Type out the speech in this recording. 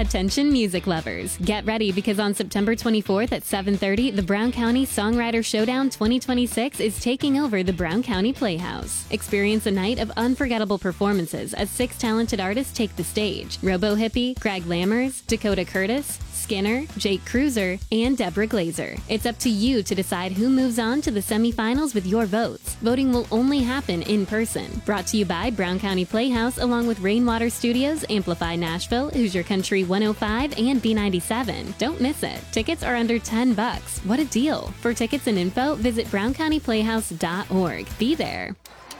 Attention music lovers. Get ready because on September 24th at 7:30, the Brown County Songwriter Showdown 2026 is taking over the Brown County Playhouse. Experience a night of unforgettable performances as 6 talented artists take the stage. Robo Hippie, Greg Lammers, Dakota Curtis, Skinner, Jake Cruiser, and Deborah Glazer. It's up to you to decide who moves on to the semifinals with your votes. Voting will only happen in person. Brought to you by Brown County Playhouse along with Rainwater Studios, Amplify Nashville, Hoosier Country 105, and B97. Don't miss it. Tickets are under $10. What a deal. For tickets and info, visit browncountyplayhouse.org. Be there.